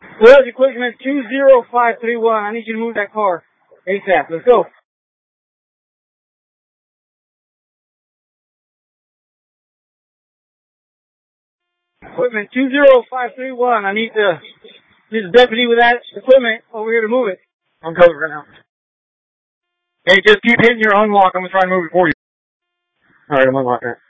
Well, equipment 20531. I need you to move that car ASAP. Let's go. Equipment 20531. I need the deputy with that equipment over here to move it. I'm covered right now. Hey, just keep hitting your unlock. I'm going to try and move it for you. Alright, I'm unlocking it.